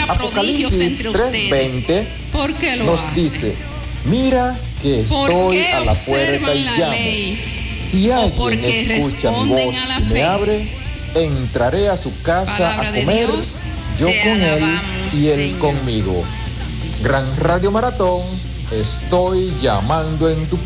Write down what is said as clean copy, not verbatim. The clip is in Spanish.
haga prodigios entre ustedes. 3:20 ¿Por qué lo nos hace? dice: mira que ¿Por estoy qué a la puerta y observan la llamo. ley? Si ¿O alguien porque escucha mi responden voz a la y me fe? abre, entraré a su casa Palabra a de comer, Dios, yo te con él alabamos, y él Señor. conmigo. Gran Radio Maratón, estoy llamando en tu